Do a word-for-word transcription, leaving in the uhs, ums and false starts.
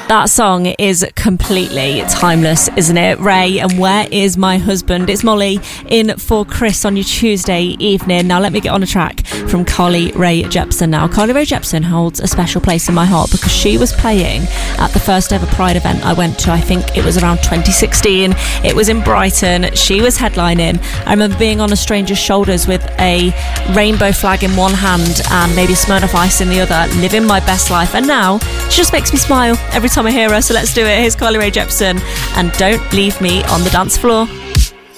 That song is completely timeless, isn't it? Ray and Where Is My Husband? It's Molly in for Chris on your Tuesday evening. Now let me get on a track from Carly Rae Jepsen now. Carly Rae Jepsen holds a special place in my heart because she was playing at the first ever Pride event I went to. I think it was around twenty sixteen. It was in Brighton. She was headlining. I remember being on a stranger's shoulders with a rainbow flag in one hand and maybe Smirnoff Ice in the other, living my best life. And now she just makes me smile every time I hear her. So let's do it. Here's Carly Rae Jepsen and Don't Leave Me on the Dance Floor.